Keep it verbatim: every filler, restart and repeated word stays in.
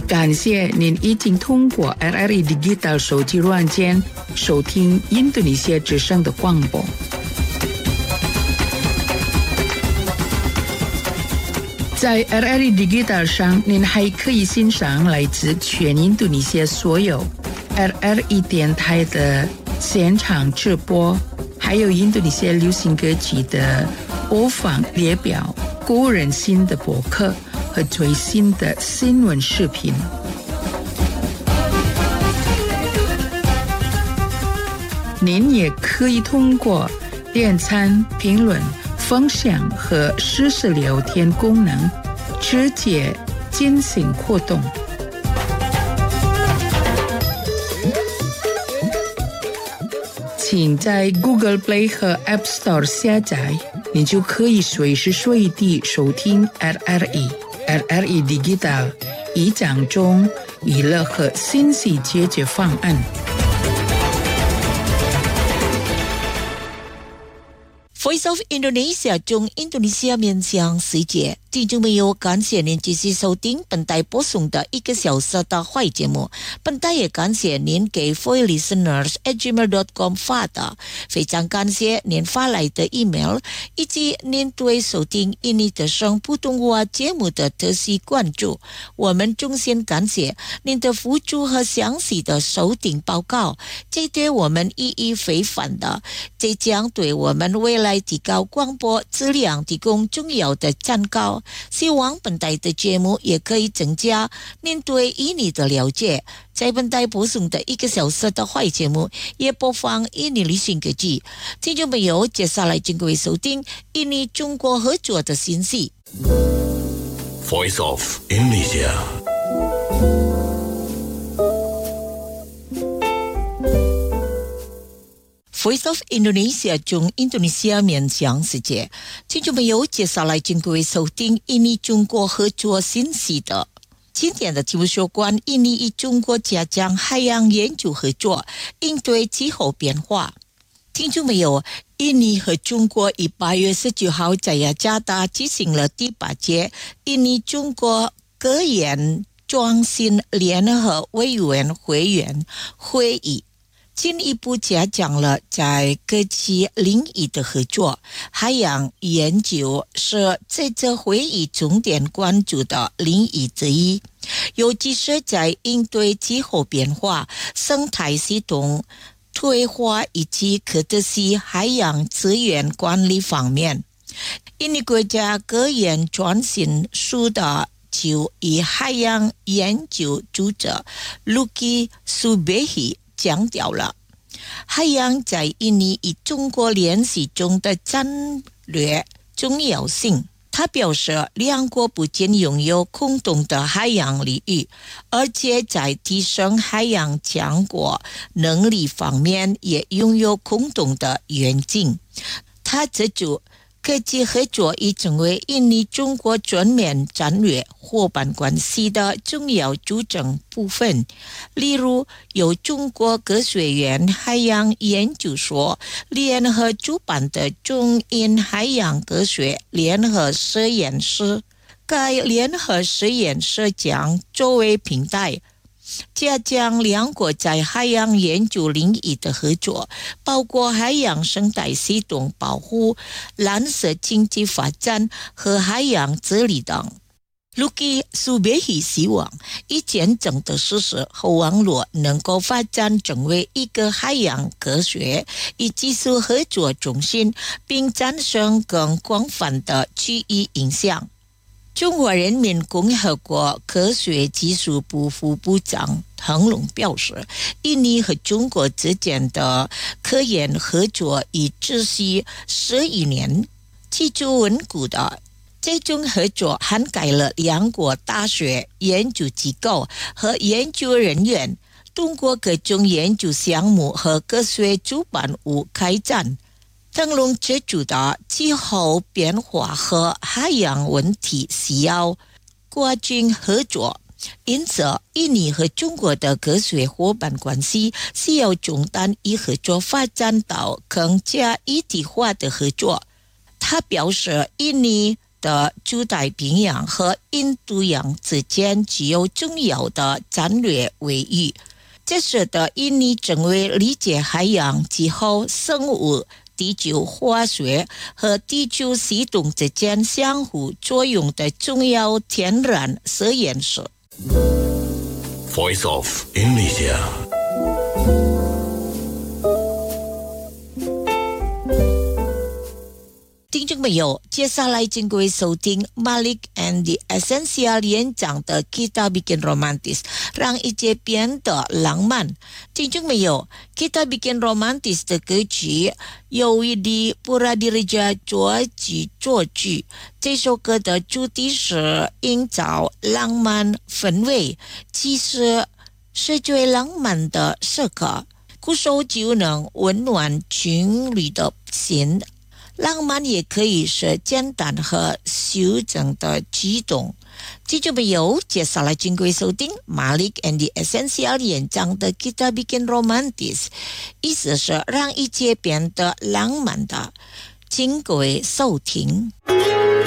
感谢您已经通过 R R I Digital 手机软件收听印度尼西亚之声的广播。在 R R I Digital 上，您还可以欣赏来自全印度尼西亚所有 R R I 电台的现场直播，还有印度尼西亚流行歌曲的播放列表、个人新的博客和最新的新闻视频。您也可以通过点赞、评论、分享和实时聊天功能直接进行互动。请在 Google Play 和 App Store 下载，你就可以随时随地收听 R R I、R R I Digital 一讲中娱乐和信息解决方案。 Voice of Indonesia 中印度尼西亚面向世界，听众朋友，感谢您继续收听本台播送的一个小时的坏节目。本台也感谢您给 voice listeners at gmail dot com 发的，非常感谢您发来的 email， 以及您对收听印尼的声普通话节目的特细关注。我们衷心感谢您的付出和详细的收听报告，这对我们意义非凡的，这将对我们未来提高广播质量提供重要的参考。希望本台的节目也可以增加您对印尼的了解。在本台播送的一个小时的坏节目也播放印尼旅行歌曲。听众朋友，接下来请各位收听印尼中国合作的信息。 Voice of Indonesia。 Voice of Indonesia 中印度尼西亚面向世界，听众朋友，接下来请各位收听印尼中国合作信息的。今天的题目有关印尼与中国加强海洋研究合作，应对气候变化。听众朋友，印尼和中国于八月十九号在雅加达举行了第八届印尼中国科研创新联合委员会员会议，进一步加强了在各级领域的合作。海洋研究是这次会议重点关注的领域之一，尤其是在应对气候变化、生态系统退化以及可持续海洋资源管理方面。印尼国家科研创新署的就以海洋研究组者 Lucky Subehi 强调了海洋在印尼与中国联系中的战略重要性。他表示，两国不仅拥有共同的海洋领域，而且在提升海洋强国能力方面也拥有共同的远景。他指出，科技合作已成为印尼中国全面战略伙伴关系的重要组成部分。例如，由中国科学院海洋研究所联合主办的中印海洋科学联合实验室，该联合实验室将作为平台，加强两国在海洋研究领域的合作，包括海洋生态系统保护、蓝色经济发展和海洋治理等。Lucky Subehi 希望以见证的事实和网络能够发展成为一个海洋科学与技术合作中心，并产生更广泛的区域影响。中华人民共和国科学技术部副部长唐龙表示，印尼和中国之间的科研合作已持续十余年，基础稳固的。这种合作涵盖了两国大学、研究机构和研究人员，通过各种研究项目和科学主办物开展。唐龙指出的气候变化和海洋问题需要跨境合作，因此印尼和中国的科学伙伴关系需要中断以合作发展到更加一体化的合作。他表示，印尼的驻太平洋和印度洋之间具有重要的战略位置，这使得印尼成为理解海洋、气候、生物、地球化学和地球系统之间相互作用的重要天然实验室。 Voice of Indonesia。 听众朋友，接下来请各位收听 Malik and the Essential 演讲的 Kita Bikin Romantis， 让一切变得浪漫。听众朋友， Kita Bikin Romantis 的歌曲由于Puradireja作曲作曲，这首歌的主题是营造浪漫氛围，其实是最浪漫的时刻，鼓手就能温暖情侣的心。浪漫也可以是简单和修整的举动。听众朋友，接下来请各位收听 Malik and the Essential 演唱的 Kita Bikin Romantis， 意思是让一切变得浪漫的，请各位收听。